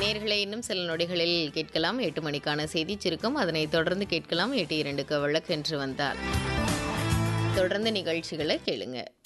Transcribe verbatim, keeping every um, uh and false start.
நேயர்களை இன்னும் சில நொடிகளில் கேட்கலாம். எட்டு மணிக்கான செய்தி சுருக்கம். அதனைத் தொடர்ந்து கேட்கலாம் எட்டு இரண்டுக்கு வழக்கென்று வந்தார். தொடர்ந்து நிகழ்ச்சிகளை கேளுங்க.